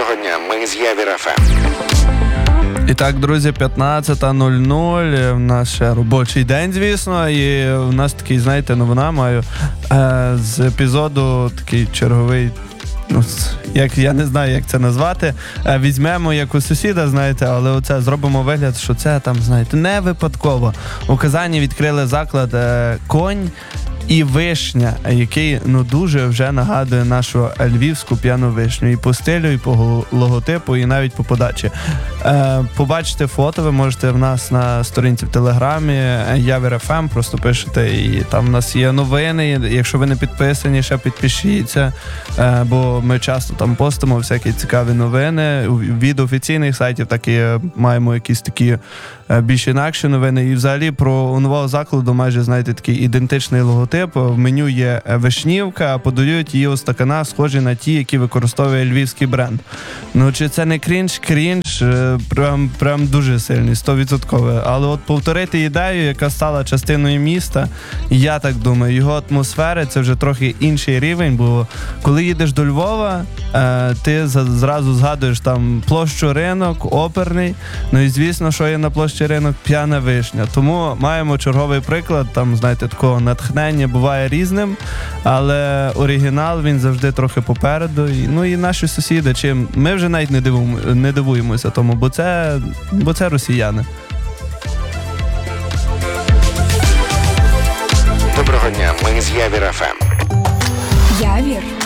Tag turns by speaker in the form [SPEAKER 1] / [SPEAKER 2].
[SPEAKER 1] Доброго дня, ми з Явір ФМ.
[SPEAKER 2] І так, друзі, 15:00, в нас ще робочий день, звісно, і в нас такий, знаєте, новина маю з епізоду, такий черговий, як я не знаю, як це назвати, візьмемо як у сусіда, знаєте, але оце зробимо вигляд, що це там, знаєте, не випадково. У Казані відкрили заклад «Конь і вишня», який дуже вже нагадує нашу львівську п'яну вишню. І по стилю, і по логотипу, і навіть по подачі. Побачите фото, ви можете в нас на сторінці в Телеграмі Явір ФМ, просто пишете, і там в нас є новини. Якщо ви не підписані, ще підпишіться, бо ми часто там постимо всякі цікаві новини. Від офіційних сайтів так і маємо якісь такі більш інакші новини. І взагалі про нового закладу майже, знаєте, такий ідентичний логотип. В меню є вишнівка, а подають її у стаканах, схожі на ті, які використовує львівський бренд. Чи це не крінж? Крінж прям дуже сильний, 100%. Але от повторити ідею, яка стала частиною міста, я так думаю, його атмосфери – це вже трохи інший рівень, бо коли їдеш до Львова, ти зразу згадуєш там площу Ринок, Оперний, і звісно, що є на площі Ринок, п'яна вишня. Тому маємо черговий приклад, там, знаєте, такого натхнення буває різним, але оригінал, він завжди трохи попереду. І наші сусіди, чим ми вже навіть не дивуємося тому, бо це росіяни.
[SPEAKER 1] Доброго дня, ми з Явір ФМ.
[SPEAKER 3] Явір